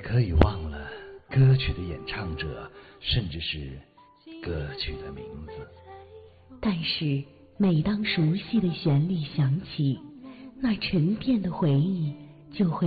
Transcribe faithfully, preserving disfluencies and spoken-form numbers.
可以忘了歌曲的演唱者，甚至是歌曲的名字， 但是每当熟悉的旋律响起，那沉淀的回忆就会